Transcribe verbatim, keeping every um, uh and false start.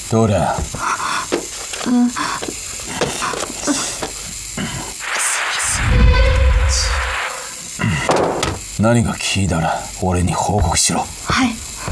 どれ？うん。何が聞いたら俺に報告しろ。 はい。